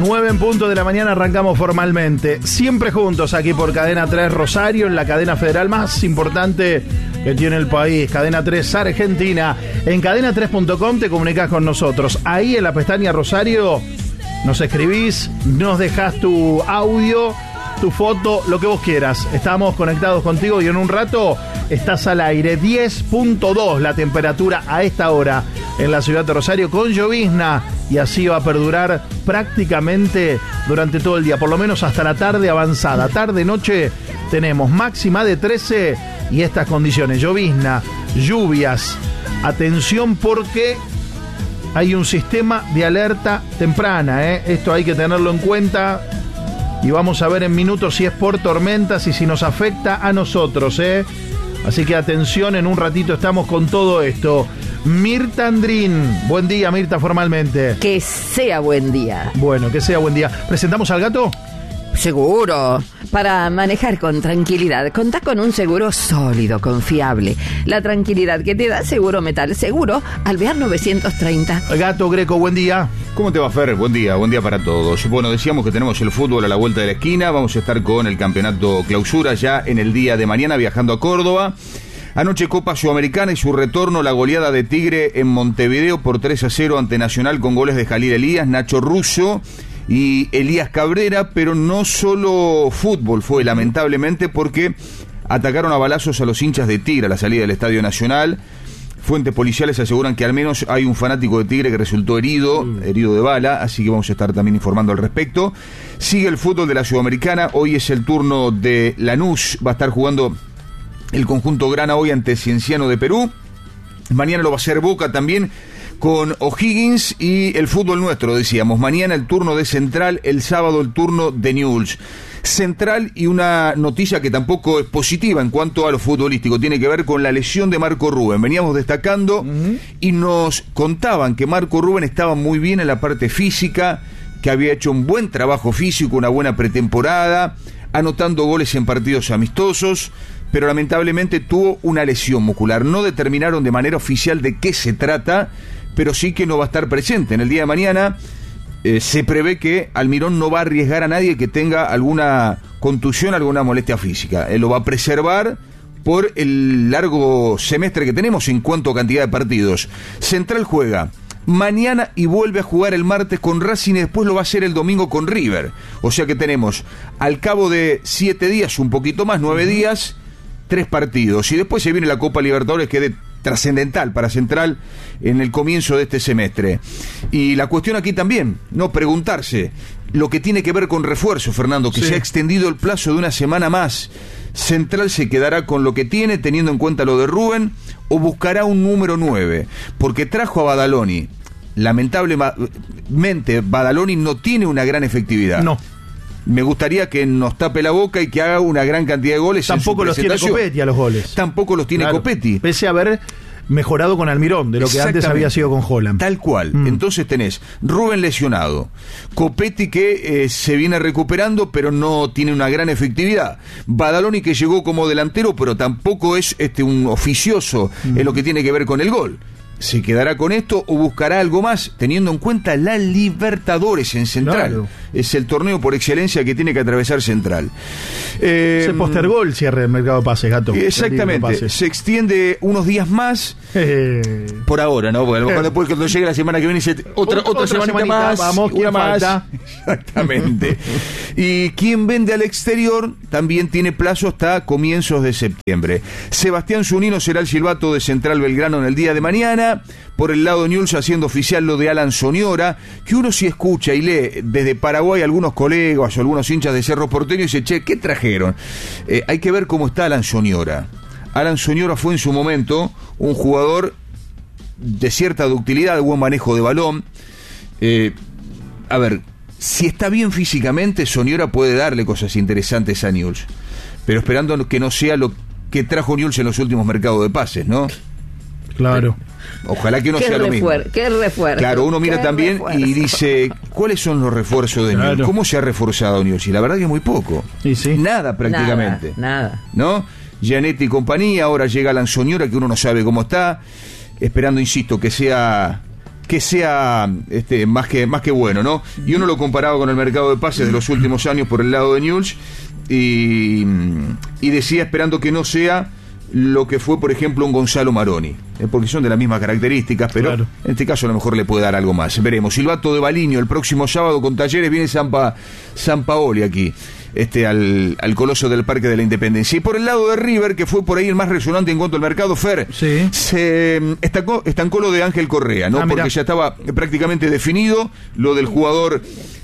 9 en punto de la mañana arrancamos formalmente. Siempre juntos aquí por Cadena 3 Rosario, en la cadena federal más importante que tiene el país. Cadena 3 Argentina. En cadena3.com te comunicas con nosotros. Ahí en la pestaña Rosario nos escribís, nos dejás tu audio, tu foto, lo que vos quieras. Estamos conectados contigo y en un rato estás al aire. 10.2 la temperatura a esta hora en la ciudad de Rosario, con llovizna, y así va a perdurar prácticamente durante todo el día, por lo menos hasta la tarde avanzada. Tarde-noche tenemos máxima de 13 y estas condiciones: llovizna, lluvias. Atención porque hay un sistema de alerta temprana, Esto hay que tenerlo en cuenta. Y vamos a ver en minutos si es por tormentas y si nos afecta a nosotros, Así que atención, en un ratito estamos con todo esto. Mirta Andrín, buen día, Mirta, formalmente. Que sea buen día. Bueno, que sea buen día. ¿Presentamos al gato? Seguro. Para manejar con tranquilidad, contá con un seguro sólido, confiable. La tranquilidad que te da Seguro Metal. Seguro Alvear 930. Gato Greco, buen día. ¿Cómo te va, Fer? Buen día para todos. Bueno, decíamos que tenemos el fútbol a la vuelta de la esquina. Vamos a estar con el campeonato Clausura ya en el día de mañana, viajando a Córdoba. Anoche Copa Sudamericana y su retorno, la goleada de Tigre en Montevideo por 3-0 ante Nacional, con goles de Jalil Elías, Nacho Russo y Elías Cabrera. Pero no solo fútbol fue, lamentablemente, porque atacaron a balazos a los hinchas de Tigre a la salida del Estadio Nacional. Fuentes policiales aseguran que al menos hay un fanático de Tigre que resultó herido de bala, así que vamos a estar también informando al respecto. Sigue el fútbol de la Sudamericana, hoy es el turno de Lanús, va a estar jugando el conjunto Grana hoy ante Cienciano de Perú. Mañana lo va a hacer Boca también con O'Higgins. Y el fútbol nuestro, decíamos, mañana el turno de Central, el sábado el turno de Newell's. Central, y una noticia que tampoco es positiva en cuanto a lo futbolístico, tiene que ver con la lesión de Marco Rubén. Veníamos destacando y nos contaban que Marco Rubén estaba muy bien en la parte física, que había hecho un buen trabajo físico, una buena pretemporada, anotando goles en partidos amistosos, pero lamentablemente tuvo una lesión muscular. No determinaron de manera oficial de qué se trata, pero sí que no va a estar presente en el día de mañana. Se prevé que Almirón no va a arriesgar a nadie que tenga alguna contusión, alguna molestia física. Él lo va a preservar por el largo semestre que tenemos en cuanto a cantidad de partidos. Central juega mañana y vuelve a jugar el martes con Racing, y después lo va a hacer el domingo con River. O sea que tenemos, al cabo de 7 días, un poquito más, 9 días, 3 partidos. Y después se viene la Copa Libertadores, que es trascendental para Central en el comienzo de este semestre. Y la cuestión aquí también, no preguntarse lo que tiene que ver con refuerzo, Fernando, que se ha extendido el plazo de una semana más. Central se quedará con lo que tiene, teniendo en cuenta lo de Rubén, o buscará un número 9, porque trajo a Badaloni. Lamentablemente Badaloni no tiene una gran efectividad. No. Me gustaría que nos tape la boca y que haga una gran cantidad de goles. Tampoco los tiene Copetti a los goles. Tampoco los tiene Copetti. Pese a haber mejorado con Almirón, de lo que antes había sido con Holland. Tal cual. Entonces tenés Rubén lesionado, Copetti que se viene recuperando, pero no tiene una gran efectividad. Badaloni, que llegó como delantero, pero tampoco es un oficioso en lo que tiene que ver con el gol. ¿Se quedará con esto o buscará algo más, teniendo en cuenta la Libertadores en Central? Claro. Es el torneo por excelencia que tiene que atravesar Central. Se postergó el cierre del mercado de pases, Gato. Exactamente. Se extiende unos días más. Por ahora, ¿no? Porque a lo mejor después, cuando llegue la semana que viene, otra semanita más. Vamos, una más. Exactamente. Y quien vende al exterior también tiene plazo hasta comienzos de septiembre. Sebastián Zunino será el silbato de Central Belgrano en el día de mañana. Por el lado de Newell's, haciendo oficial lo de Alan Soñora, que uno sí escucha y lee desde Paraguay algunos colegas o algunos hinchas de Cerro Porteño y dice, che, ¿qué trajeron? Hay que ver cómo está Alan Soñora. Alan Soñora fue en su momento un jugador de cierta ductilidad, de buen manejo de balón. A ver, si está bien físicamente, Soñora puede darle cosas interesantes a Newell's, pero esperando que no sea lo que trajo Newell's en los últimos mercados de pases, ¿no? Claro. Ojalá que no sea lo mismo. ¿Qué refuerzo? Claro, uno mira también y dice, ¿cuáles son los refuerzos de Newell's? ¿Cómo se ha reforzado Newell's? Y la verdad que muy poco. Sí. Nada prácticamente. Nada. ¿No? Gianetti y compañía, ahora llega Alan Soñora, que uno no sabe cómo está, esperando, insisto, que sea que sea más que bueno, ¿no? Y uno lo comparaba con el mercado de pases de los últimos años por el lado de Newell's y decía esperando que no sea lo que fue, por ejemplo, un Gonzalo Maroni, porque son de las mismas características, pero claro, en este caso a lo mejor le puede dar algo más. Veremos. Silbato de Baliño el próximo sábado con Talleres, viene San Paoli aquí, al Coloso del Parque de la Independencia. Y por el lado de River, que fue por ahí el más resonante en cuanto al mercado, Fer, sí, se estancó lo de Ángel Correa, ¿no? Porque ya estaba prácticamente definido lo del jugador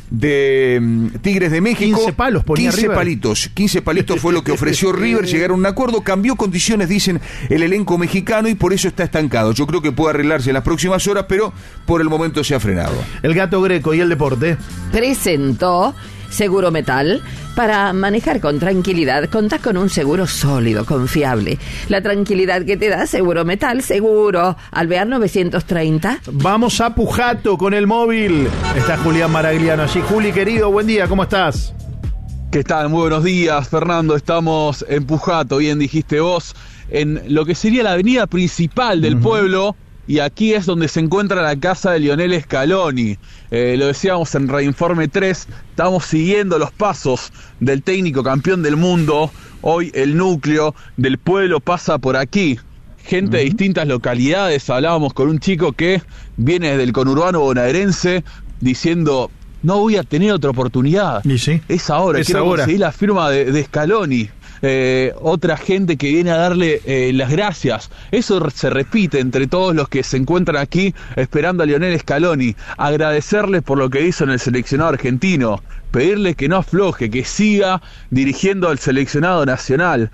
de Tigres de México. 15 palos ponía 15 River. 15 palitos fue lo que ofreció River, llegaron a un acuerdo, cambió condiciones, dicen, el elenco mexicano, y por eso está estancado. Yo creo que puede arreglarse en las próximas horas, pero por el momento se ha frenado. El Gato Greco y el deporte presentó Seguro Metal. Para manejar con tranquilidad, contás con un seguro sólido, confiable. La tranquilidad que te da Seguro Metal, seguro. Alvear 930. Vamos a Pujato con el móvil. Está Julián Maragliano allí. Juli, querido, buen día, ¿cómo estás? ¿Qué tal? Muy buenos días, Fernando. Estamos en Pujato, bien dijiste vos, en lo que sería la avenida principal del pueblo. Y aquí es donde se encuentra la casa de Lionel Scaloni. Lo decíamos en Reinforme 3, estamos siguiendo los pasos del técnico campeón del mundo. Hoy el núcleo del pueblo pasa por aquí. Gente de distintas localidades. Hablábamos con un chico que viene del conurbano bonaerense diciendo: no voy a tener otra oportunidad. ¿Y sí? Es ahora, quiero conseguir la firma de Scaloni. Otra gente que viene a darle las gracias. Eso se repite entre todos los que se encuentran aquí esperando a Lionel Scaloni. Agradecerles por lo que hizo en el seleccionado argentino, pedirle que no afloje, que siga dirigiendo al seleccionado nacional.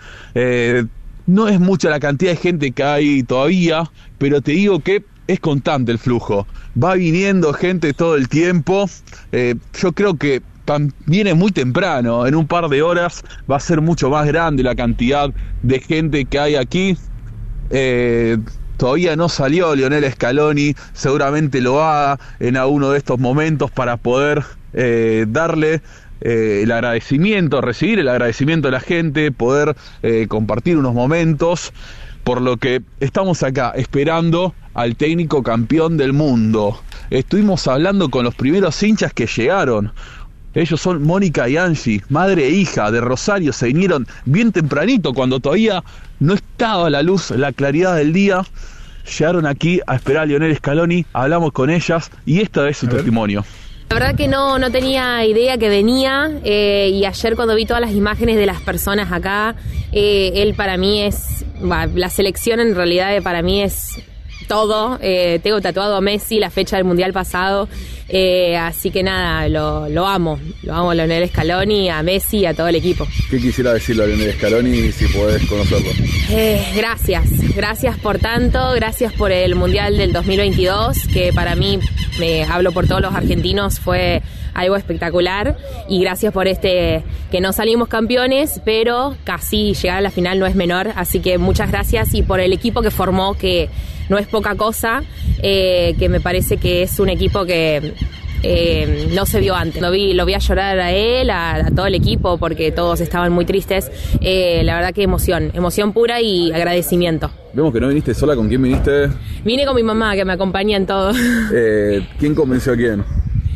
No es mucha la cantidad de gente que hay todavía, pero te digo que es constante el flujo. Va viniendo gente todo el tiempo. Yo creo que viene muy temprano, en un par de horas va a ser mucho más grande la cantidad de gente que hay aquí. Todavía no salió Lionel Scaloni, seguramente lo haga en alguno de estos momentos para poder darle el agradecimiento, recibir el agradecimiento de la gente, poder compartir unos momentos, por lo que estamos acá esperando al técnico campeón del mundo. Estuvimos hablando con los primeros hinchas que llegaron. Ellos son Mónica y Angie, madre e hija de Rosario. Se vinieron bien tempranito, cuando todavía no estaba la luz, la claridad del día. Llegaron aquí a esperar a Lionel Scaloni, hablamos con ellas y este es su testimonio. La verdad que no tenía idea que venía, y ayer cuando vi todas las imágenes de las personas acá, él para mí es, la selección en realidad para mí es todo. Tengo tatuado a Messi, la fecha del mundial pasado, así que nada, lo amo a Lionel Scaloni, a Messi y a todo el equipo. ¿Qué quisiera decirle a Lionel Scaloni si podés conocerlo? Gracias por tanto, gracias por el mundial del 2022, que para mí, hablo por todos los argentinos, fue algo espectacular, y gracias por que no salimos campeones, pero casi llegar a la final no es menor, así que muchas gracias, y por el equipo que formó, que no es poca cosa, que me parece que es un equipo que no se vio antes. Lo vi a llorar a él, a todo el equipo, porque todos estaban muy tristes. La verdad que emoción pura y agradecimiento. Vemos que no viniste sola, ¿con quién viniste? Vine con mi mamá, que me acompaña en todo. ¿Quién convenció a quién?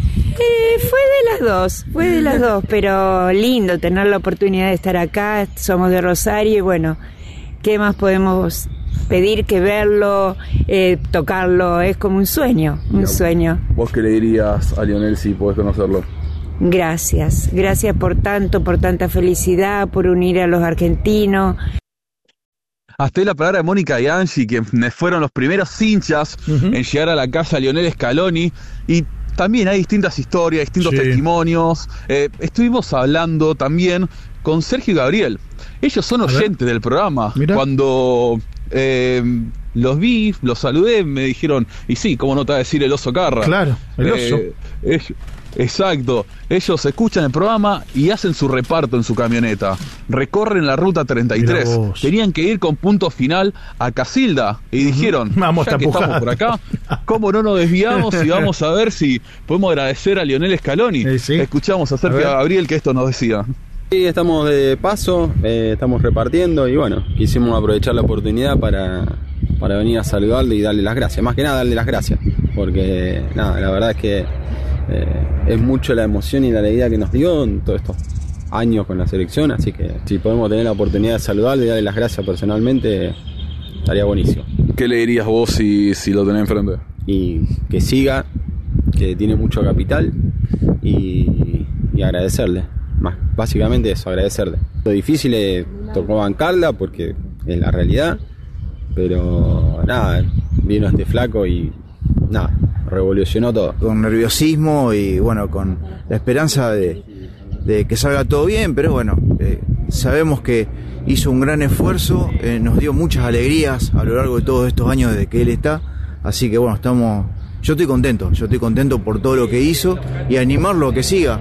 Fue de las dos, pero lindo tener la oportunidad de estar acá. Somos de Rosario y bueno, ¿qué más podemos pedir que verlo, tocarlo? Es como un sueño, sueño. ¿Vos qué le dirías a Lionel si podés conocerlo? Gracias por tanto, por tanta felicidad, por unir a los argentinos. Hasta ahí la palabra de Mónica y Angie, quienes fueron los primeros hinchas en llegar a la casa de Lionel Scaloni, y también hay distintas historias, distintos testimonios. Estuvimos hablando también con Sergio y Gabriel. Ellos son oyentes del programa. Mirá. Cuando los vi, los saludé, me dijeron, y sí, ¿cómo no te va a decir el oso Carra? Claro, el oso. Exacto. Ellos escuchan el programa y hacen su reparto en su camioneta. Recorren la ruta 33. Tenían que ir con punto final a Casilda y dijeron, vamos, ya que estamos por acá, ¿cómo no nos desviamos y vamos a ver si podemos agradecer a Lionel Scaloni? Sí. Escuchamos a Sergio Gabriel que esto nos decía. Sí, estamos de paso, estamos repartiendo y bueno, quisimos aprovechar la oportunidad para para venir a saludarle y darle las gracias. Más que nada darle las gracias, porque nada, la verdad es que es mucho la emoción y la alegría que nos dio en todos estos años con la selección, así que si podemos tener la oportunidad de saludarle y darle las gracias personalmente, estaría buenísimo. ¿Qué le dirías vos si lo tenés enfrente? Y que siga, que tiene mucho capital y agradecerle. Básicamente eso, agradecerle. Lo difícil tocó bancarla porque es la realidad, pero nada, vino este flaco y nada, revolucionó todo. Con nerviosismo y bueno, con la esperanza de que salga todo bien, pero bueno, sabemos que hizo un gran esfuerzo, nos dio muchas alegrías a lo largo de todos estos años desde que él está, así que bueno, yo estoy contento por todo lo que hizo y animarlo a que siga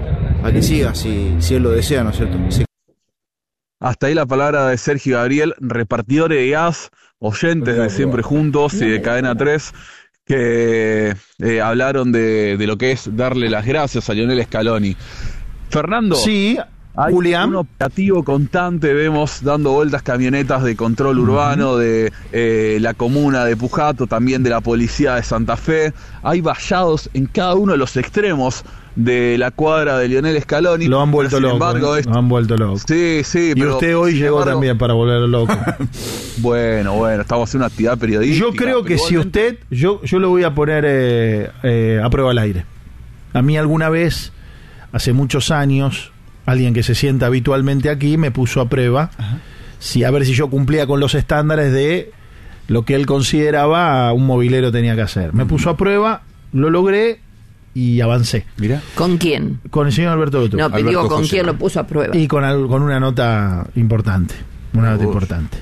si él lo desea, ¿no es cierto? Sí. Hasta ahí la palabra de Sergio Gabriel, repartidores de gas, oyentes de Siempre Juntos y de Cadena 3, que hablaron de lo que es darle las gracias a Lionel Scaloni. Fernando, sí, hay Julián. Un operativo constante, vemos dando vueltas camionetas de control urbano de la comuna de Pujato, también de la policía de Santa Fe. Hay vallados en cada uno de los extremos de la cuadra de Lionel Scaloni. Lo han vuelto loco. Lo han vuelto loco. Sí, sí. Y pero, usted hoy llegó también para volverlo loco. Bueno, estamos haciendo una actividad periodística. Yo creo que si usted, yo lo voy a poner a prueba al aire. A mí alguna vez, hace muchos años, alguien que se sienta habitualmente aquí me puso a prueba a ver si yo cumplía con los estándares de lo que él consideraba un mobilero tenía que hacer. Me puso a prueba, lo logré y avancé. Mirá. ¿Con quién? Con el señor Alberto Dutu. No, pero digo, ¿con quién lo puso a prueba? Y con una nota importante. Importante.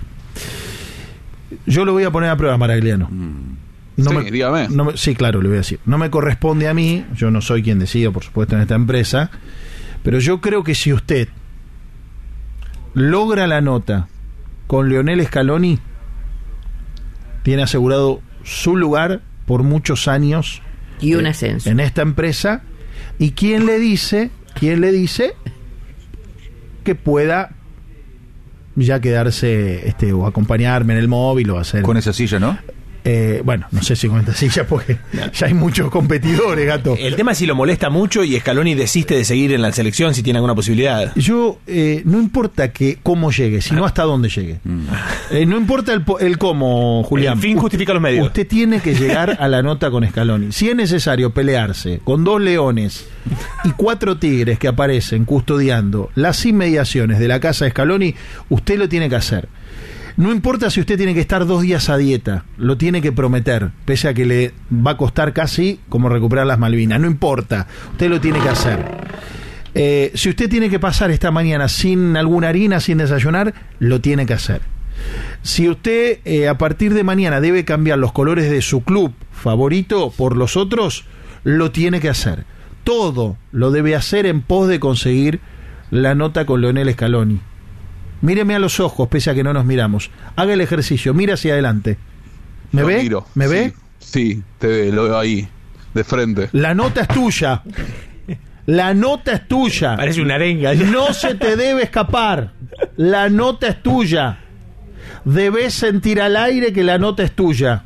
Yo lo voy a poner a prueba, Maragliano. Dígame. Sí, claro, le voy a decir. No me corresponde a mí, yo no soy quien decida, por supuesto, en esta empresa, pero yo creo que si usted logra la nota con Lionel Scaloni, tiene asegurado su lugar por muchos años y un ascenso en esta empresa. ¿Y quién le dice que pueda ya quedarse o acompañarme en el móvil o hacer con esa silla, ¿no? Bueno, no sé si con esta silla porque ya hay muchos competidores, gato. El tema es si lo molesta mucho y Scaloni desiste de seguir en la selección, si tiene alguna posibilidad. Yo, no importa cómo llegue, sino hasta dónde llegue. No importa el cómo, Julián. El fin justifica los medios. Usted tiene que llegar a la nota con Scaloni. Si es necesario pelearse con 2 leones y 4 tigres que aparecen custodiando las inmediaciones de la casa de Scaloni, usted lo tiene que hacer. No importa si usted tiene que estar 2 días a dieta, lo tiene que prometer, pese a que le va a costar casi como recuperar las Malvinas. No importa, usted lo tiene que hacer. Si usted tiene que pasar esta mañana sin alguna harina, sin desayunar, lo tiene que hacer. Si usted a partir de mañana debe cambiar los colores de su club favorito por los otros, lo tiene que hacer. Todo lo debe hacer en pos de conseguir la nota con Lionel Scaloni. Míreme a los ojos, pese a que no nos miramos. Haga el ejercicio, mira hacia adelante. ¿Me ve? Miro. ¿Me ve? Sí, lo veo ahí, de frente. La nota es tuya. La nota es tuya. Parece una arenga. No se te debe escapar. La nota es tuya. Debes sentir al aire que la nota es tuya.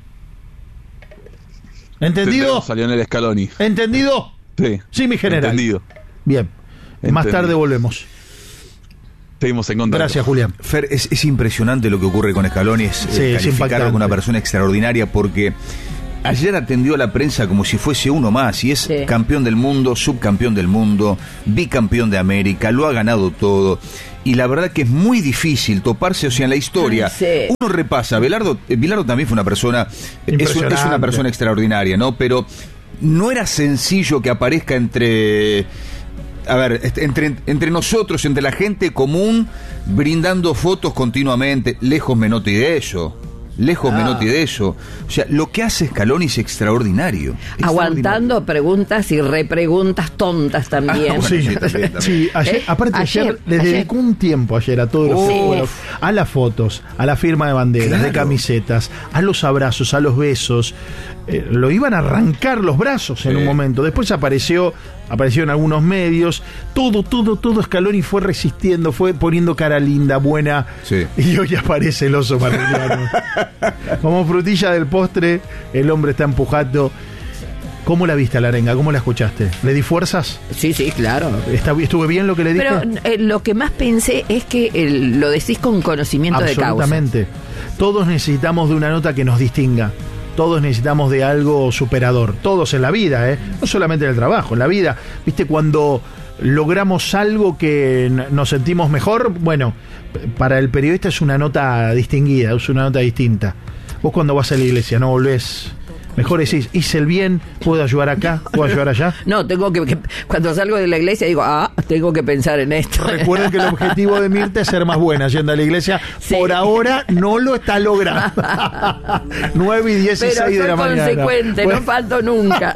¿Entendido? Salió en el Scaloni. ¿Entendido? Sí. Sí, mi general. Entendido. Bien. Más tarde volvemos. Seguimos en contacto. Gracias, Julián. Fer, es impresionante lo que ocurre con Scaloni, calificarlo como una persona extraordinaria, porque ayer atendió a la prensa como si fuese uno más, y es campeón del mundo, subcampeón del mundo, bicampeón de América, lo ha ganado todo, y la verdad que es muy difícil toparse, o sea, en la historia, uno repasa, Bilardo también fue una persona, es una persona extraordinaria, ¿no? Pero no era sencillo que aparezca entre nosotros, entre la gente común, brindando fotos continuamente. Lejos Menotti de eso. O sea, lo que hace Scaloni es extraordinario. Aguantando preguntas y repreguntas tontas también. Sí, ayer le dedicó un tiempo a todos los fotógrafos, a las fotos, a la firma de banderas, de camisetas, a los abrazos, a los besos. Lo iban a arrancar los brazos en un momento. Después apareció apareció en algunos medios. Todo Scaloni fue resistiendo, fue poniendo cara linda, buena. Sí. Y hoy aparece el oso Martiliano. Como frutilla del postre, el hombre está empujando. ¿Cómo la viste a la arenga? ¿Cómo la escuchaste? ¿Le di fuerzas? Sí, claro. ¿Estuve bien lo que le dije? Pero lo que más pensé es que lo decís con conocimiento de causa. Absolutamente. Todos necesitamos de una nota que nos distinga. Todos necesitamos de algo superador. Todos en la vida, no solamente en el trabajo, en la vida. ¿Viste? Cuando logramos algo que nos sentimos mejor, bueno, para el periodista es una nota distinguida, es una nota distinta. Vos cuando vas a la iglesia no volvés... Mejor decís, hice el bien, puedo ayudar acá, puedo ayudar allá. No, tengo que cuando salgo de la iglesia digo, tengo que pensar en esto. Recuerden que el objetivo de Mirta es ser más buena yendo a la iglesia. Sí. Por ahora no lo está logrando. 9:16 de la mañana. Pero soy consecuente, no falto nunca.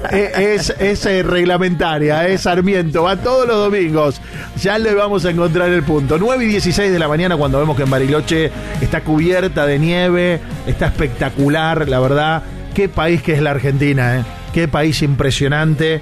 Es reglamentaria, es Sarmiento, va todos los domingos. Ya le vamos a encontrar el punto. 9:16 de la mañana cuando vemos que en Bariloche está cubierta de nieve, está espectacular, la verdad. Qué país que es la Argentina, qué país impresionante,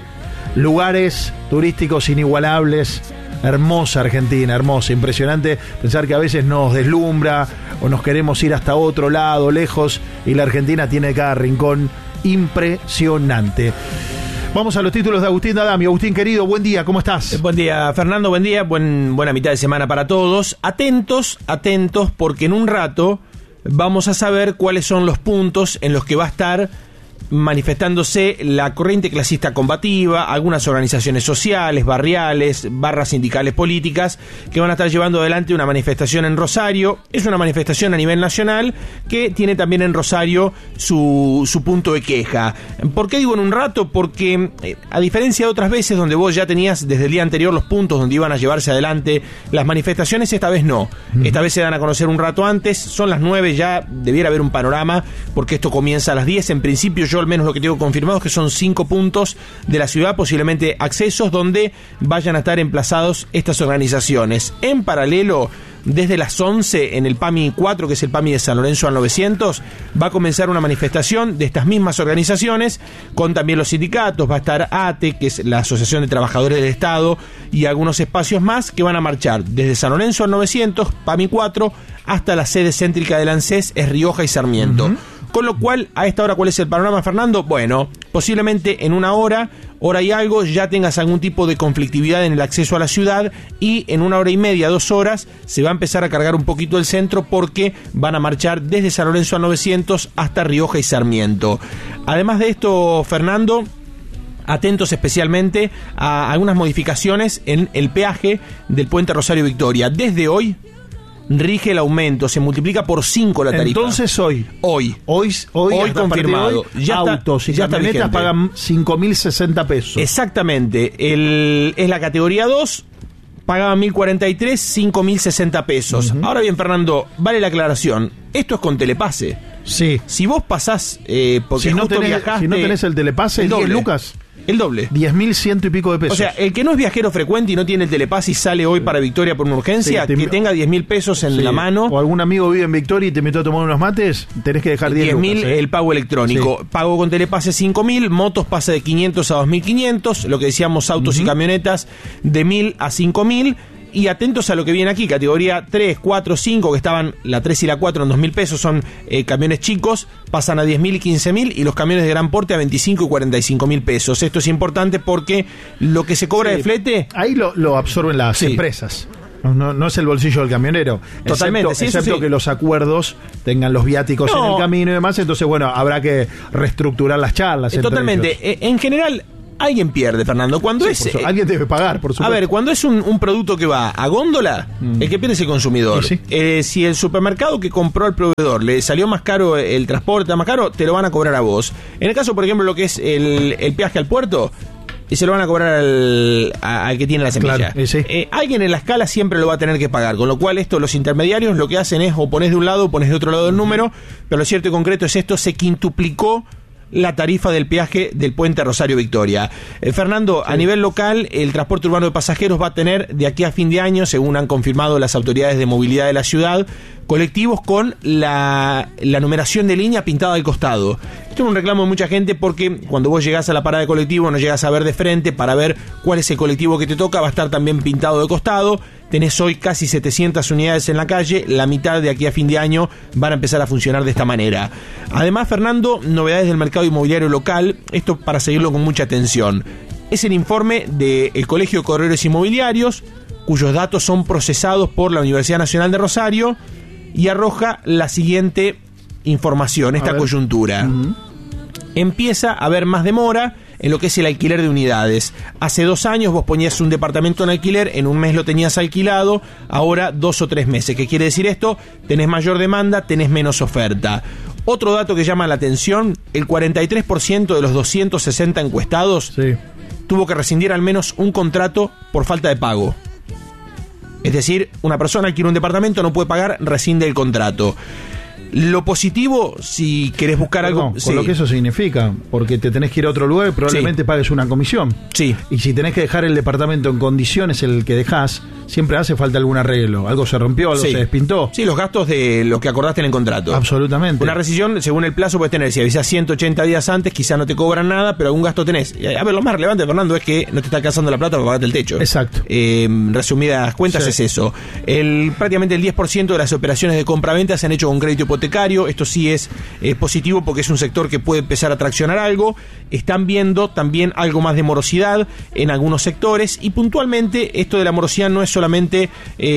lugares turísticos inigualables, hermosa Argentina, hermosa, impresionante, pensar que a veces nos deslumbra o nos queremos ir hasta otro lado, lejos, y la Argentina tiene cada rincón impresionante. Vamos a los títulos de Agustín D'Adamio. Agustín, querido, buen día, ¿cómo estás? Buen día, Fernando, buen día, buena mitad de semana para todos. Atentos, porque en un rato vamos a saber cuáles son los puntos en los que va a estar manifestándose la corriente clasista combativa, algunas organizaciones sociales, barriales, barras sindicales políticas, que van a estar llevando adelante una manifestación en Rosario. Es una manifestación a nivel nacional que tiene también en Rosario su punto de queja. ¿Por qué digo en un rato? Porque a diferencia de otras veces donde vos ya tenías desde el día anterior los puntos donde iban a llevarse adelante las manifestaciones, esta vez no. Esta vez se dan a conocer un rato antes, son las 9, ya debiera haber un panorama, porque esto comienza a las 10. En principio yo al menos lo que tengo confirmado es que son 5 puntos de la ciudad, posiblemente accesos, donde vayan a estar emplazados estas organizaciones. En paralelo, desde las 11 en el PAMI 4, que es el PAMI de San Lorenzo al 900, va a comenzar una manifestación de estas mismas organizaciones, con también los sindicatos. Va a estar ATE, que es la Asociación de Trabajadores del Estado, y algunos espacios más que van a marchar desde San Lorenzo al 900, PAMI 4, hasta la sede céntrica del ANSES, es Rioja y Sarmiento. Con lo cual, a esta hora, ¿cuál es el panorama, Fernando? Bueno, posiblemente en una hora y algo, ya tengas algún tipo de conflictividad en el acceso a la ciudad, y en 1 hora y media, 2 horas, se va a empezar a cargar un poquito el centro, porque van a marchar desde San Lorenzo al 900 hasta Rioja y Sarmiento. Además de esto, Fernando, atentos especialmente a algunas modificaciones en el peaje del puente Rosario Victoria. Desde hoy rige el aumento, se multiplica por 5 la tarifa. Entonces hoy confirmado. Ya autos y camionetas pagan 5.060 pesos. Exactamente. Es la categoría 2, pagaban 1.043, 5.060 pesos. Ahora bien, Fernando, vale la aclaración. Esto es con telepase. Sí. Si vos pasás, porque si no tenés el telepase, el 10 lucas. El doble. 10.100 y pico de pesos. O sea, el que no es viajero frecuente y no tiene el telepase y sale hoy para Victoria por una urgencia, que tenga 10.000 pesos en la mano. O algún amigo vive en Victoria y te metió a tomar unos mates, tenés que dejar 10.000 el pago electrónico. Pago con telepase 5.000, motos pasa de 500 a 2.500, lo que decíamos autos y camionetas de 1.000 a 5.000. Y atentos a lo que viene aquí, categoría 3, 4, 5, que estaban la 3 y la 4 en 2.000 pesos, son camiones chicos, pasan a 10.000 y 15.000, y los camiones de gran porte a 25 y 45.000 pesos. Esto es importante porque lo que se cobra de flete... Ahí lo absorben las empresas. No es el bolsillo del camionero. Totalmente, excepto que los acuerdos tengan los viáticos en el camino y demás, entonces bueno, habrá que reestructurar las charlas. Totalmente. En general, alguien pierde, Fernando. Cuando alguien debe pagar, por supuesto. A ver, cuando es un producto que va a góndola, el que pierde es el consumidor. Si el supermercado que compró al proveedor le salió más caro el transporte, más caro, te lo van a cobrar a vos. En el caso, por ejemplo, lo que es el peaje al puerto, y se lo van a cobrar al que tiene la semilla. Claro, alguien en la escala siempre lo va a tener que pagar, con lo cual los intermediarios lo que hacen es o pones de un lado o pones de otro lado el número, pero lo cierto y concreto es esto: se quintuplicó la tarifa del peaje del puente Rosario Victoria. Fernando, a nivel local, el transporte urbano de pasajeros va a tener de aquí a fin de año, según han confirmado las autoridades de movilidad de la ciudad, colectivos con la numeración de línea pintada al costado. Esto es un reclamo de mucha gente porque cuando vos llegás a la parada de colectivo no llegás a ver de frente para ver cuál es el colectivo que te toca, va a estar también pintado de costado. Tenés hoy casi 700 unidades en la calle, la mitad de aquí a fin de año van a empezar a funcionar de esta manera. Además, Fernando, novedades del mercado inmobiliario local, esto para seguirlo con mucha atención. Es el informe del Colegio de Corredores Inmobiliarios, cuyos datos son procesados por la Universidad Nacional de Rosario, y arroja la siguiente información, esta coyuntura. Empieza a haber más demora en lo que es el alquiler de unidades. Hace 2 años vos ponías un departamento en alquiler, en un mes lo tenías alquilado, ahora 2 o 3 meses. ¿Qué quiere decir esto? Tenés mayor demanda, tenés menos oferta. Otro dato que llama la atención, el 43% de los 260 encuestados tuvo que rescindir al menos un contrato por falta de pago. Es decir, una persona adquiere un departamento, no puede pagar, rescinde el contrato. Lo positivo, si querés buscar algo... Por lo que eso significa, porque te tenés que ir a otro lugar y probablemente pagues una comisión. Sí. Y si tenés que dejar el departamento en condiciones el que dejás, siempre hace falta algún arreglo. Algo se rompió, algo se despintó. Sí, los gastos de lo que acordaste en el contrato. Absolutamente. Una rescisión, según el plazo, puedes tener, si avisás 180 días antes, quizás no te cobran nada, pero algún gasto tenés. A ver, lo más relevante, Fernando, es que no te está alcanzando la plata para pagarte el techo. Exacto. Resumidas cuentas, es eso. Prácticamente el 10% de las operaciones de compra-venta se han hecho con crédito hipotecario. Esto sí es positivo porque es un sector que puede empezar a traccionar algo. Están viendo también algo más de morosidad en algunos sectores, y puntualmente esto de la morosidad no es solamente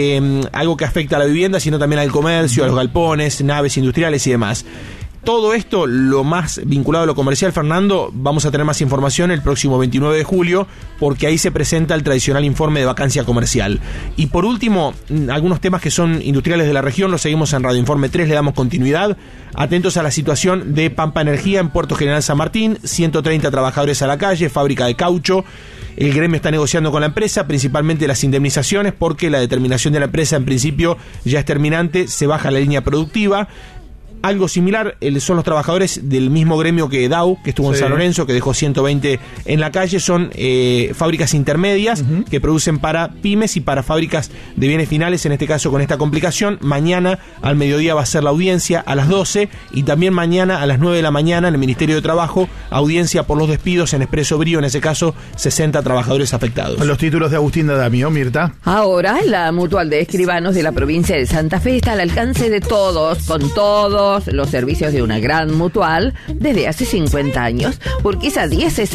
algo que afecta a la vivienda, sino también al comercio, a los galpones, naves industriales y demás. Todo esto, lo más vinculado a lo comercial, Fernando, vamos a tener más información el próximo 29 de julio, porque ahí se presenta el tradicional informe de vacancia comercial. Y por último, algunos temas que son industriales de la región, los seguimos en Radio Informe 3, le damos continuidad. Atentos a la situación de Pampa Energía en Puerto General San Martín, 130 trabajadores a la calle, fábrica de caucho. El gremio está negociando con la empresa, principalmente las indemnizaciones, porque la determinación de la empresa en principio ya es terminante, se baja la línea productiva. Algo similar son los trabajadores del mismo gremio que Dow, que estuvo en San Lorenzo, que dejó 120 en la calle. Son fábricas intermedias que producen para pymes y para fábricas de bienes finales, en este caso con esta complicación. Mañana al mediodía va a ser la audiencia a las 12, y también mañana a las 9 de la mañana en el Ministerio de Trabajo, audiencia por los despidos en Expreso Brío, en ese caso 60 trabajadores afectados. Los títulos de Agustín D'Adamio, Mirta. Ahora la Mutual de Escribanos de la provincia de Santa Fe está al alcance de todos, con todos los servicios de una gran mutual desde hace 50 años. Urquiza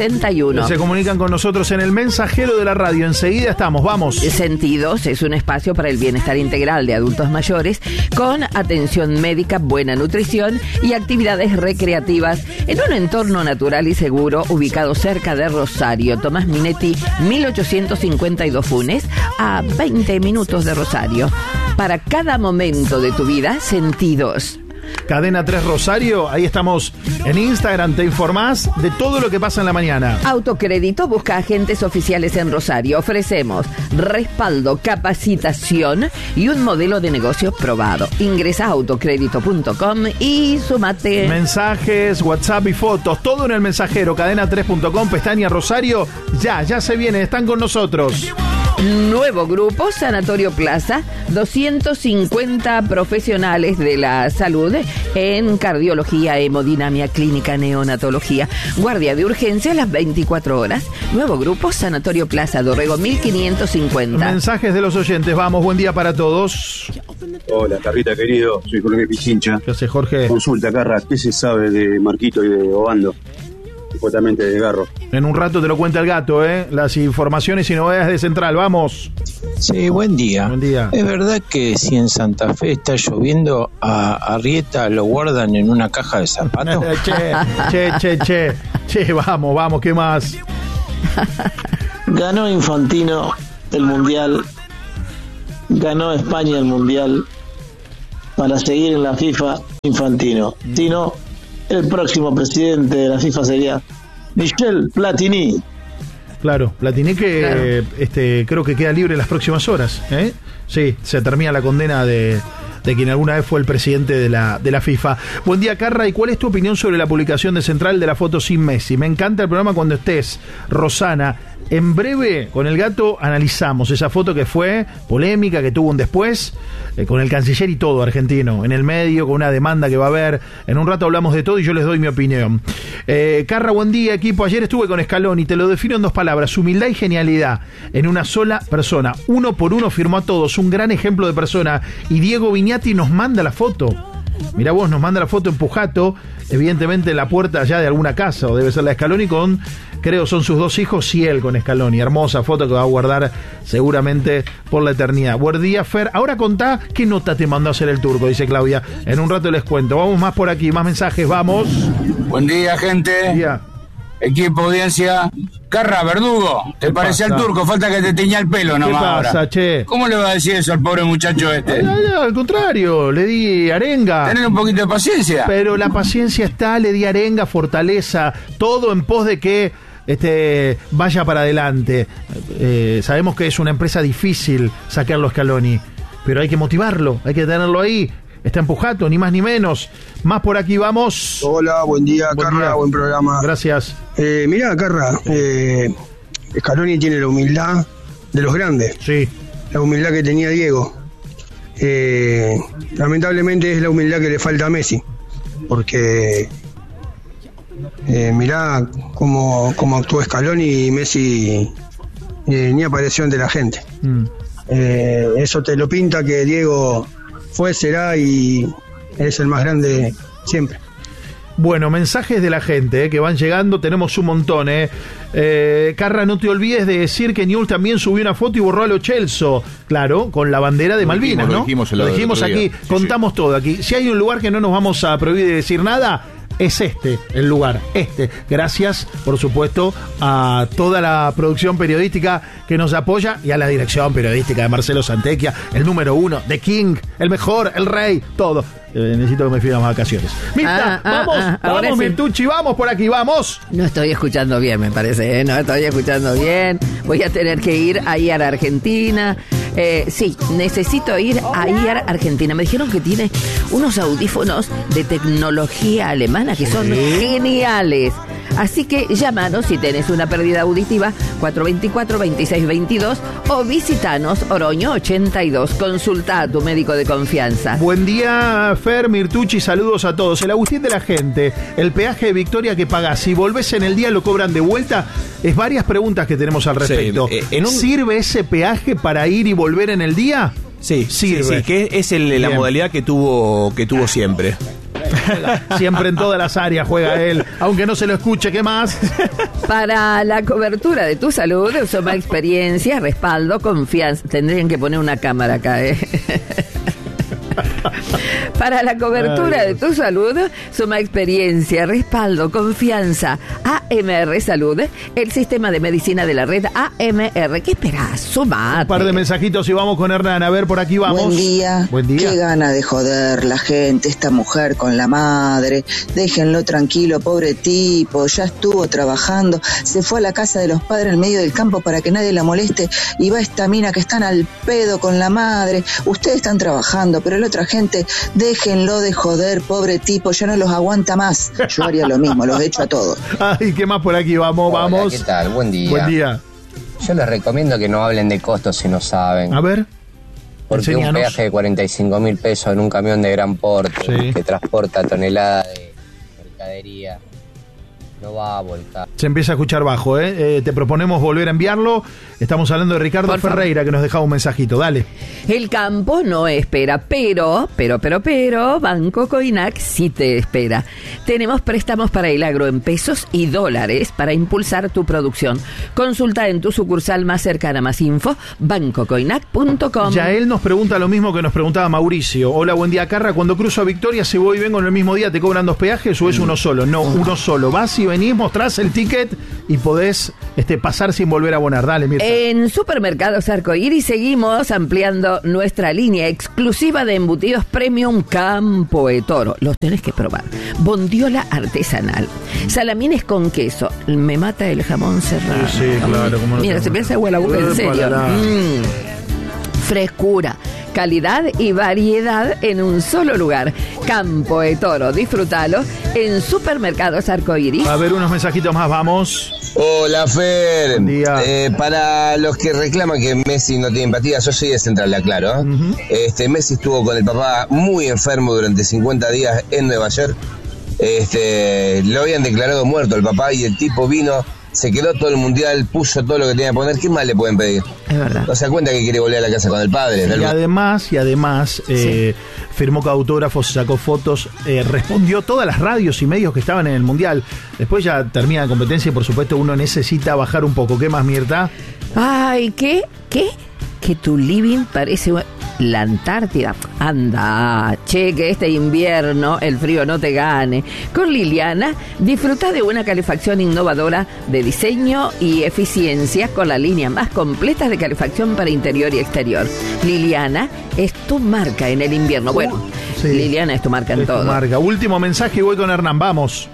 1061. Se comunican con nosotros en el mensajero de la radio. Enseguida estamos, vamos. Sentidos es un espacio para el bienestar integral de adultos mayores, con atención médica, buena nutrición y actividades recreativas en un entorno natural y seguro ubicado cerca de Rosario. Tomás Minetti, 1852 Funes, a 20 minutos de Rosario. Para cada momento de tu vida, Sentidos. Cadena 3 Rosario, ahí estamos en Instagram, te informás de todo lo que pasa en la mañana. Autocrédito busca agentes oficiales en Rosario. Ofrecemos respaldo, capacitación y un modelo de negocio probado. Ingresa a autocrédito.com y sumate. Mensajes, WhatsApp y fotos, todo en el mensajero, cadena3.com, pestaña Rosario. Ya se vienen, están con nosotros. Nuevo grupo, Sanatorio Plaza, 250 profesionales de la salud en cardiología, hemodinamia, clínica, neonatología, guardia de urgencia a las 24 horas. Nuevo grupo, Sanatorio Plaza, Dorrego 1550. Mensajes de los oyentes, vamos, buen día para todos. Hola, Carrita querido, soy Jorge Pichincha. ¿Qué hace, Jorge? Consulta, Carra, ¿qué se sabe de Marquito y de Obando? Supuestamente de Garro. En un rato te lo cuenta el gato, las informaciones y novedades de Central, vamos. Sí, buen día. Buen día. ¿Es verdad que si en Santa Fe está lloviendo, a Arrieta lo guardan en una caja de zapatos? Che, vamos, ¿qué más? Ganó Infantino el Mundial, ganó España el Mundial, para seguir en la FIFA Infantino. Si no, el próximo presidente de la FIFA sería Michel Platini. Claro, Platini que creo que queda libre en las próximas horas. Sí, se termina la condena de de quien alguna vez fue el presidente de la FIFA. Buen día, Carra, ¿y cuál es tu opinión sobre la publicación de Central de la foto sin Messi? Me encanta el programa cuando estés, Rosana. En breve, con el gato, analizamos esa foto que fue polémica, que tuvo un después, con el canciller y todo argentino, en el medio, con una demanda que va a haber. En un rato hablamos de todo y yo les doy mi opinión. Carra, buen día, equipo. Ayer estuve con Scaloni, te lo defino en 2 palabras: humildad y genialidad, en una sola persona. Uno por uno firmó a todos, un gran ejemplo de persona. Y Diego Viñati nos manda la foto. Mirá vos, nos manda la foto en Pujato, evidentemente en la puerta ya de alguna casa, o debe ser la Scaloni, con, creo son sus 2 hijos y él con Scaloni. Hermosa foto que va a guardar seguramente por la eternidad. Buen día, Fer. Ahora contá qué nota te mandó a hacer el turco, dice Claudia. En un rato les cuento. Vamos más por aquí, más mensajes, vamos. Buen día, gente. Buen día. Equipo, audiencia. Carra, Verdugo, ¿te parece al turco? Falta que te teña el pelo nomás. ¿Qué pasa, ahora. che? ¿Cómo le va a decir eso al pobre muchacho este? Al contrario, le di arenga. Tener un poquito de paciencia. Pero la paciencia está, le di arenga, fortaleza, todo en pos de que vaya para adelante. Sabemos que es una empresa difícil sacarlo a Scaloni, pero hay que motivarlo, hay que tenerlo ahí. Está en Pujato, ni más ni menos. Más por aquí vamos. Hola, buen día, Carra, buen programa. Gracias. Mirá, Carra, Scaloni tiene la humildad de los grandes. Sí. La humildad que tenía Diego. Lamentablemente es la humildad que le falta a Messi. Porque mirá cómo actuó Scaloni y Messi ni apareció ante la gente. Eso te lo pinta que Diego fue, será y es el más grande siempre. Bueno, mensajes de la gente que van llegando, tenemos un montón. Carra, no te olvides de decir que Newell's también subió una foto y borró a Lo Celso, claro, con la bandera de Malvinas, ¿no? Lo dijimos aquí, sí, contamos todo aquí. Si hay un lugar que no nos vamos a prohibir de decir nada, es el lugar. Gracias, por supuesto, a toda la producción periodística que nos apoya y a la dirección periodística de Marcelo Santecchia, el número 1, The King, el mejor, el rey, todo. Necesito que me fui a las vacaciones. Mirta, vamos, Mirtucci, vamos por aquí, vamos. No estoy escuchando bien, me parece, no estoy escuchando bien. Voy a tener que ir a IAR Argentina. Sí, necesito ir a IAR Argentina. Me dijeron que tiene unos audífonos de tecnología alemana que son geniales. Así que llámanos si tenés una pérdida auditiva, 424-2622, o visitanos Oroño 82. Consulta a tu médico de confianza. Buen día, Fer, Mirtucci, saludos a todos. El Agustín de la gente, el peaje de Victoria que pagás, si volvés en el día lo cobran de vuelta. Es varias preguntas que tenemos al respecto. Sí, ¿sirve ese peaje para ir y volver en el día? Sí, sirve. Sí, que es la modalidad que tuvo siempre. Siempre en todas las áreas juega él, aunque no se lo escuche. ¿Qué más? Para la cobertura de tu salud, suma experiencia, respaldo, confianza. Tendrían que poner una cámara acá, Para la cobertura de tu salud, suma experiencia, respaldo, confianza. AMR Salud, el sistema de medicina de la red AMR. ¿Qué esperás? Sumate. Un par de mensajitos y vamos con Hernán. A ver, por aquí vamos. Buen día. Buen día. Qué gana de joder la gente, esta mujer con la madre. Déjenlo tranquilo, pobre tipo. Ya estuvo trabajando. Se fue a la casa de los padres en medio del campo para que nadie la moleste. Y va esta mina que están al pedo con la madre. Ustedes están trabajando, pero la otra gente, déjenlo de joder, pobre tipo. Ya no los aguanta más. Yo haría lo mismo, los echo a todos. Ay, ¿qué más por aquí? Vamos, Hola, vamos. ¿Qué tal? Buen día. Buen día. Yo les recomiendo que no hablen de costos si no saben. A ver. Porque un peaje de 45.000 pesos en un camión de gran porte que transporta toneladas de mercadería no va a volcar. Se empieza a escuchar bajo, te proponemos volver a enviarlo. Estamos hablando de Ricardo Ferreira, que nos dejaba un mensajito. Dale. El campo no espera, pero, Banco Coinac sí te espera. Tenemos préstamos para el agro en pesos y dólares para impulsar tu producción. Consulta en tu sucursal más cercana. Más info, bancocoinac.com. Ya él nos pregunta lo mismo que nos preguntaba Mauricio. Hola, buen día, Carra. Cuando cruzo a Victoria, si voy y vengo en el mismo día, ¿te cobran 2 peajes o es uno solo? No, uno solo. Vas y venís, mostrás el ticket y podés pasar sin volver a abonar. Dale, Mirta. En Supermercados Arcoíris seguimos ampliando nuestra línea exclusiva de embutidos premium Campo de Toro. Los tenés que probar. Bondiola artesanal, salamines con queso. Me mata el jamón serrano. Sí, claro. Mira, se me hace agua la boca, en serio. Frescura. calidad y variedad en un solo lugar. Campo de Toro, disfrútalo en Supermercados Arcoiris. A ver, unos mensajitos más, vamos. Hola, Fer. Para los que reclaman que Messi no tiene empatía, yo soy de Central, aclaro. Messi estuvo con el papá muy enfermo durante 50 días en Nueva York. Lo habían declarado muerto el papá y el tipo vino, se quedó todo el mundial, puso todo lo que tenía que poner. ¿Qué más le pueden pedir? Es verdad. No se da cuenta que quiere volver a la casa con el padre. Y además firmó autógrafos, sacó fotos, respondió todas las radios y medios que estaban en el mundial. Después ya termina la competencia y por supuesto uno necesita bajar un poco. ¿Qué más, Mirta? Ay, ¿qué? Que tu living parece la Antártida. Anda, che, que este invierno el frío no te gane. Con Liliana, disfruta de una calefacción innovadora de diseño y eficiencia con la línea más completa de calefacción para interior y exterior. Liliana es tu marca en el invierno. Bueno, sí, Liliana es tu marca en todo. Marca. Último mensaje y voy con Hernán, vamos.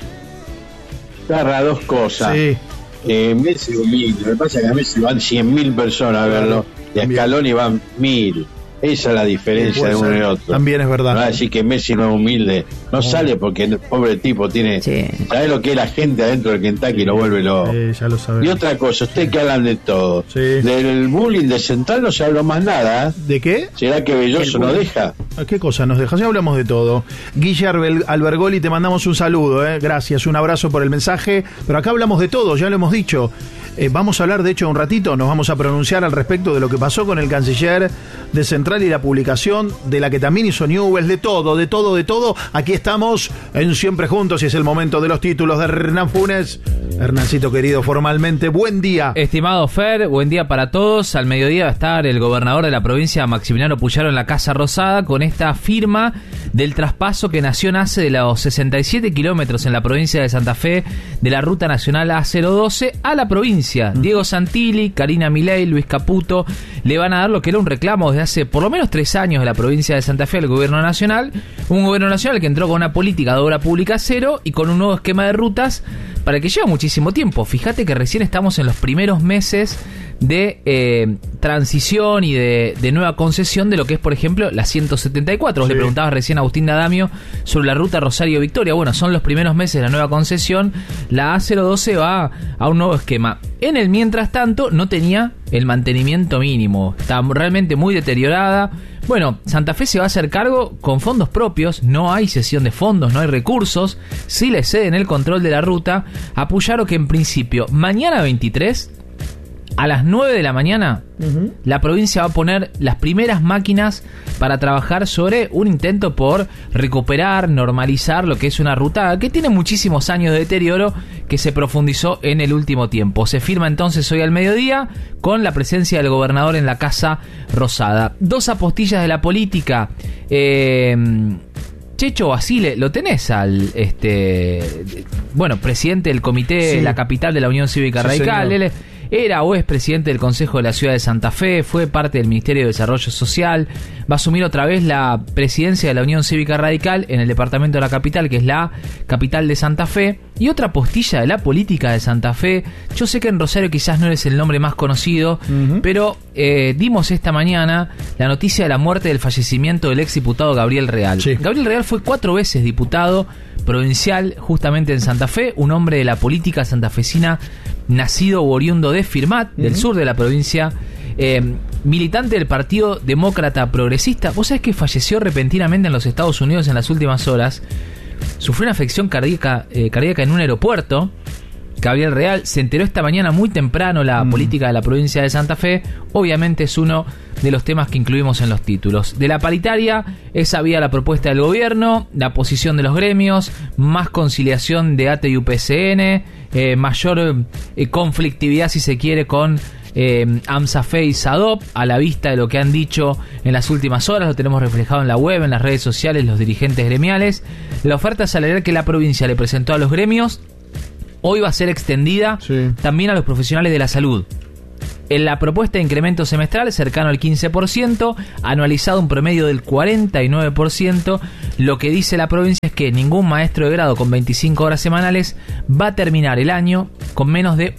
Garra, dos cosas. Sí. Messi humilde, me pasa que a Messi van 100.000 personas a verlo y a Scaloni van 1.000. Esa es la diferencia de uno y otro. También es verdad. No va a decir que Messi no es humilde. No sale porque el pobre tipo tiene... Sí. ¿Sabe lo que es la gente adentro del Kentucky? Lo vuelve loco. Ya lo sabemos. Y otra cosa, ustedes que hablan de todo. Sí. Del bullying de Central no se habló más nada. ¿De qué? ¿Será que Belloso no deja? ¿Qué cosa nos deja? Ya hablamos de todo. Guille Albergoli, te mandamos un saludo. Gracias, un abrazo por el mensaje. Pero acá hablamos de todo, ya lo hemos dicho. Vamos a hablar, de hecho, un ratito, nos vamos a pronunciar al respecto de lo que pasó con el canciller de Central y la publicación de la que también hizo Newell's, de todo. Aquí estamos en Siempre Juntos y es el momento de los títulos de Hernán Funes. Hernancito querido, formalmente, buen día. Estimado Fer, buen día para todos. Al mediodía va a estar el gobernador de la provincia, Maximiliano Puyaro, en la Casa Rosada con esta firma del traspaso que nació nace de los 67 kilómetros en la provincia de Santa Fe de la Ruta Nacional A012 a la provincia. Diego Santilli, Karina Milei, Luis Caputo le van a dar lo que era un reclamo desde hace por lo menos 3 años de la provincia de Santa Fe al gobierno nacional, un gobierno nacional que entró con una política de obra pública cero y con un nuevo esquema de rutas para el que lleva muchísimo tiempo. Fíjate que recién estamos en los primeros meses de transición y de nueva concesión de lo que es, por ejemplo, la 174. Vos le preguntabas recién a Agustín D'Adamio sobre la ruta Rosario-Victoria. Bueno, son los primeros meses de la nueva concesión. La A012 va a un nuevo esquema. En el mientras tanto no tenía el mantenimiento mínimo, está realmente muy deteriorada. Bueno, Santa Fe se va a hacer cargo con fondos propios, no hay cesión de fondos, no hay recursos, sí le ceden el control de la ruta a Puyaro, que en principio mañana 23 a las 9 de la mañana la provincia va a poner las primeras máquinas para trabajar sobre un intento por recuperar, normalizar lo que es una ruta que tiene muchísimos años de deterioro, que se profundizó en el último tiempo. Se firma entonces hoy al mediodía con la presencia del gobernador en la Casa Rosada. 2 apostillas de la política. Checho Basile, lo tenés al presidente del comité de la capital de la Unión Cívica Radical. Él era o es presidente del Consejo de la Ciudad de Santa Fe, fue parte del Ministerio de Desarrollo Social, va a asumir otra vez la presidencia de la Unión Cívica Radical en el departamento de la capital, que es la capital de Santa Fe. Y otra postilla de la política de Santa Fe, yo sé que en Rosario quizás no eres el nombre más conocido, pero dimos esta mañana la noticia de la muerte, del fallecimiento del exdiputado Gabriel Real. Sí. Gabriel Real fue 4 veces diputado provincial justamente en Santa Fe, un hombre de la política santafesina, nacido o oriundo de Firmat, del sur de la provincia, militante del Partido Demócrata Progresista. Vos sabés que falleció repentinamente en los Estados Unidos en las últimas horas. Sufrió una afección cardíaca en un aeropuerto. Gabriel Real se enteró esta mañana muy temprano la política de la provincia de Santa Fe. Obviamente es uno de los temas que incluimos en los títulos. De la paritaria, esa había la propuesta del gobierno, la posición de los gremios, más conciliación de ATE y UPCN, mayor conflictividad, si se quiere, con AMSAFE y SADOP, a la vista de lo que han dicho en las últimas horas. Lo tenemos reflejado en la web, en las redes sociales, los dirigentes gremiales. La oferta salarial que la provincia le presentó a los gremios hoy va a ser extendida también a los profesionales de la salud. En la propuesta de incremento semestral cercano al 15%, anualizado un promedio del 49%, lo que dice la provincia es que ningún maestro de grado con 25 horas semanales va a terminar el año con menos de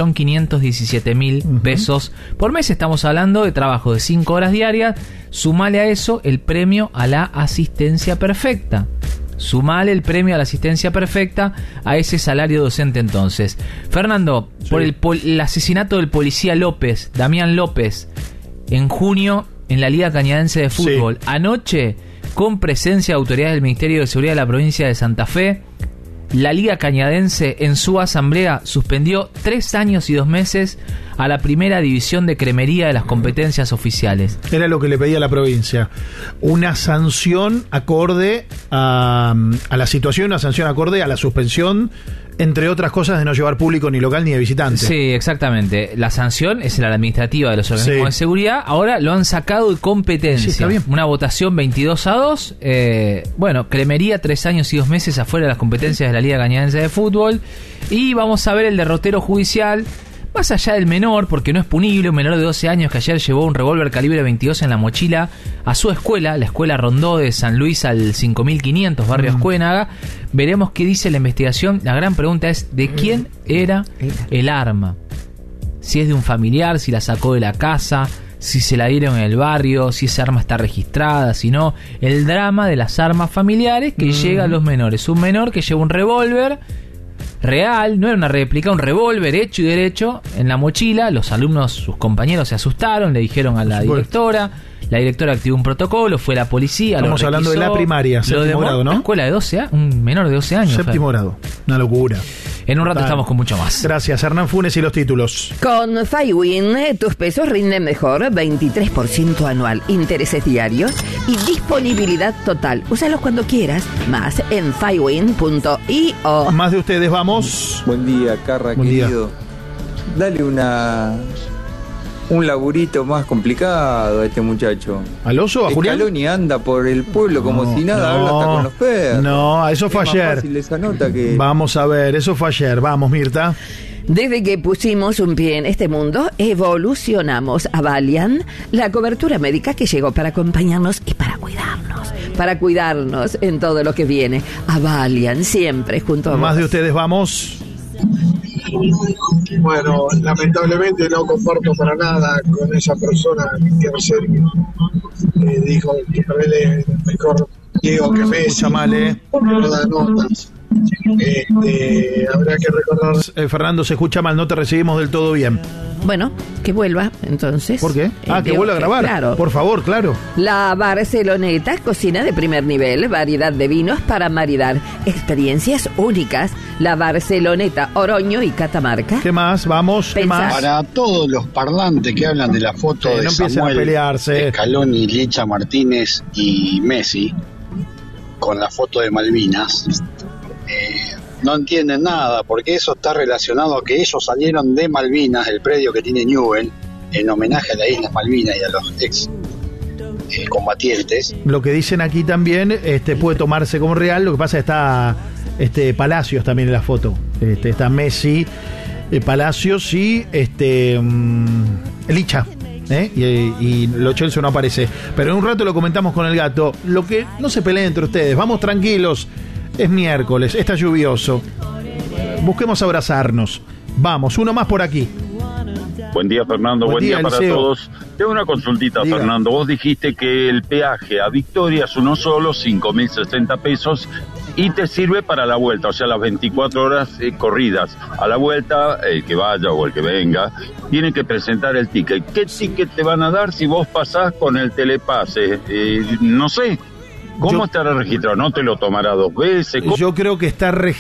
1.517.000 pesos por mes. Estamos hablando de trabajo de 5 horas diarias, sumale a eso el premio a la asistencia perfecta. Sumale el premio a la asistencia perfecta a ese salario docente entonces. Fernando, sí, por el asesinato del policía López, Damián López, en junio en la Liga Cañadense de Fútbol. Sí. Anoche, con presencia de autoridades del Ministerio de Seguridad de la provincia de Santa Fe, la Liga Cañadense en su asamblea suspendió 3 años y 2 meses a la primera división de cremería de las competencias oficiales. Era lo que le pedía la provincia. Una sanción acorde a la situación, una sanción acorde a la suspensión, entre otras cosas, de no llevar público ni local ni de visitante. Sí, exactamente. La sanción es la administrativa de los organismos de seguridad. Ahora lo han sacado de competencia. Sí, está bien. Una votación 22-2. Bueno, cremería 3 años y 2 meses afuera de las competencias de la Liga Cañadense de Fútbol. Y vamos a ver el derrotero judicial. Más allá del menor, porque no es punible, un menor de 12 años que ayer llevó un revólver calibre 22 en la mochila a su escuela, la escuela Rondó de San Luis al 5500, barrio Escuénaga. Veremos qué dice la investigación. La gran pregunta es, ¿de quién era el arma? Si es de un familiar, si la sacó de la casa, si se la dieron en el barrio, si esa arma está registrada, si no. El drama de las armas familiares que llega a los menores. Un menor que lleva un revólver real, no era una réplica, un revólver hecho y derecho en la mochila. Los alumnos, sus compañeros se asustaron, le dijeron a la directora. La directora activó un protocolo, fue la policía. Estamos hablando de la primaria, séptimo grado, ¿no? Una escuela de 12 años, un menor de 12 años. Séptimo grado, una locura. En un rato estamos con mucho más. Gracias, Hernán Funes y los títulos. Con FiWin, tus pesos rinden mejor, 23% anual, intereses diarios y disponibilidad total. Úsalos cuando quieras, más en fiwin.io. Más de ustedes, vamos. Buen día, Carra, buen querido. Día. Dale un laburito más complicado a este muchacho. ¿Al oso? ¿A Julián? Scaloni anda por el pueblo como si nada, habla hasta con los perros. No, eso fue ayer. Esa nota que... Vamos a ver, eso fue ayer. Vamos, Mirta. Desde que pusimos un pie en este mundo, evolucionamos a Valiant, la cobertura médica que llegó para acompañarnos y para cuidarnos en todo lo que viene. A Valiant, siempre junto a Más vos. de ustedes, vamos. Bueno, lamentablemente no comparto para nada con esa persona que ayer dijo que es mejor Diego que Messi. No da notas. Habrá que recordar. Fernando, se escucha mal, no te recibimos del todo bien. Bueno, que vuelva entonces. ¿Por qué? Que vuelva a grabar. Claro. Por favor, claro. La Barceloneta, cocina de primer nivel, variedad de vinos para maridar, experiencias únicas. La Barceloneta, Oroño y Catamarca. ¿Qué más? Vamos, ¿qué más? Para todos los parlantes que hablan de la foto de no Samuel, a pelearse. Scaloni, Licha Martínez y Messi, con la foto de Malvinas, no entienden nada, porque eso está relacionado a que ellos salieron de Malvinas, el predio que tiene Newell, en homenaje a las Islas Malvinas y a los ex combatientes. Lo que dicen aquí también puede tomarse como real. Lo que pasa es que está Palacios también en la foto. Está Messi, Palacios y Licha. Y Lo Chelsea no aparece. Pero en un rato lo comentamos con el gato. Lo que no se peleen entre ustedes, vamos tranquilos. Es miércoles, está lluvioso. Busquemos abrazarnos. Vamos, uno más por aquí. Buen día, Fernando. Buen día para todos. Tengo una consultita, Diga. Fernando. Vos dijiste que el peaje a Victoria es uno solo, 5.060 pesos, y te sirve para la vuelta, o sea, las 24 horas corridas. A la vuelta, el que vaya o el que venga, tiene que presentar el ticket. ¿Qué ticket te van a dar si vos pasás con el telepase? No sé. ¿Cómo estará registrado? ¿No te lo tomará 2 veces? Yo creo que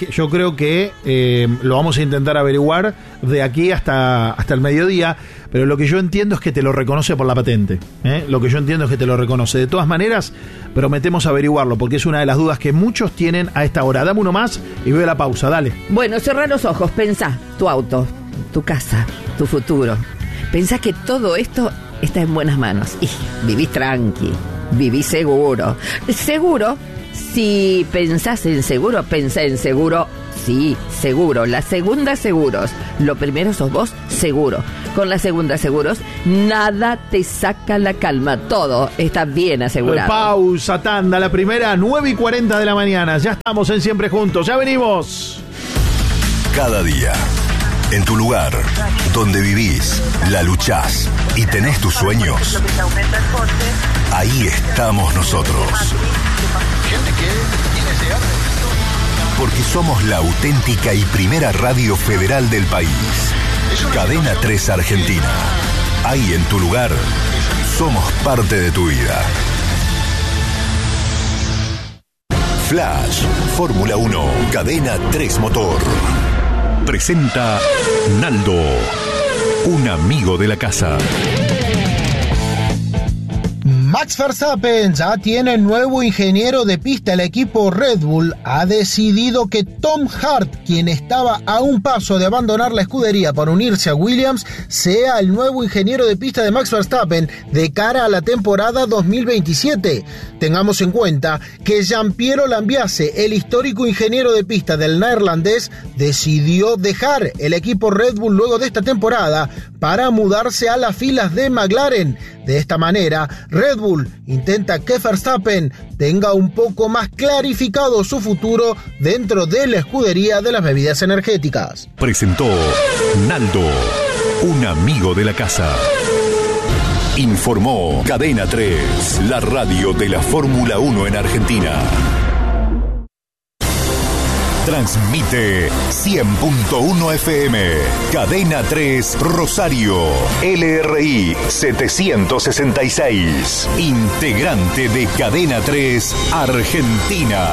lo vamos a intentar averiguar de aquí hasta el mediodía, pero lo que yo entiendo es que te lo reconoce por la patente. Lo que yo entiendo es que te lo reconoce. De todas maneras, prometemos averiguarlo, porque es una de las dudas que muchos tienen a esta hora. Dame uno más y veo la pausa, dale. Bueno, cerrá los ojos, pensá, tu auto, tu casa, tu futuro. Pensá que todo esto está en buenas manos y vivís tranqui. Viví seguro. Seguro, si pensás en seguro, pensá en seguro. Sí, seguro. La segunda, seguros. Lo primero sos vos, seguro. Con la Segunda Seguros, nada te saca la calma. Todo está bien asegurado. Pausa, tanda, la primera, 9:40 de la mañana. Ya estamos en Siempre Juntos. Ya venimos. Cada día, en tu lugar, donde vivís, la luchás y tenés tus sueños, ahí estamos nosotros. Porque somos la auténtica y primera radio federal del país. Cadena 3 Argentina. Ahí en tu lugar, somos parte de tu vida. Flash, Fórmula 1, Cadena 3 Motor. Presenta Naldo, un amigo de la casa. Max Verstappen ya tiene nuevo ingeniero de pista. El equipo Red Bull ha decidido que Tom Hart, quien estaba a un paso de abandonar la escudería para unirse a Williams, sea el nuevo ingeniero de pista de Max Verstappen de cara a la temporada 2027. Tengamos en cuenta que Giampiero Lambiase, el histórico ingeniero de pista del neerlandés, decidió dejar el equipo Red Bull luego de esta temporada para mudarse a las filas de McLaren. De esta manera, Red Bull intenta que Verstappen tenga un poco más clarificado su futuro dentro de la escudería de las bebidas energéticas. Presentó Naldo, un amigo de la casa. Informó Cadena 3, la radio de la Fórmula 1 en Argentina. Transmite 100.1 FM, Cadena 3 Rosario, LRI 766, integrante de Cadena 3 Argentina.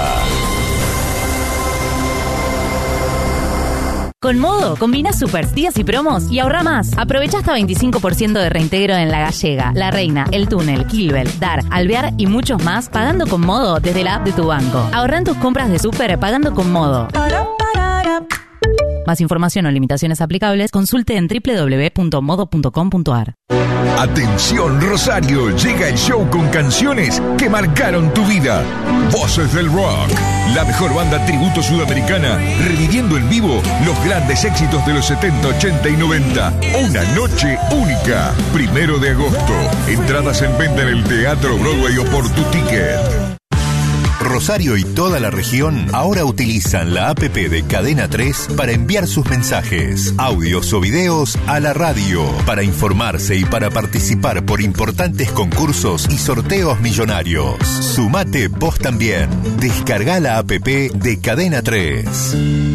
Con Modo, combina super días y promos y ahorra más. Aprovecha hasta 25% de reintegro en La Gallega, La Reina, El Túnel, Kilbel, Dar, Alvear y muchos más pagando con Modo desde la app de tu banco. Ahorra en tus compras de súper pagando con Modo. Más información o limitaciones aplicables, consulte en www.modo.com.ar. Atención Rosario, llega el show con canciones que marcaron tu vida. Voces del Rock, la mejor banda tributo sudamericana, reviviendo en vivo los grandes éxitos de los 70, 80 y 90. Una noche única, 1 de agosto. Entradas en venta en el Teatro Broadway o por tu ticket. Rosario y toda la región ahora utilizan la APP de Cadena 3 para enviar sus mensajes, audios o videos a la radio, para informarse y para participar por importantes concursos y sorteos millonarios. Sumate vos también. Descarga la APP de Cadena 3.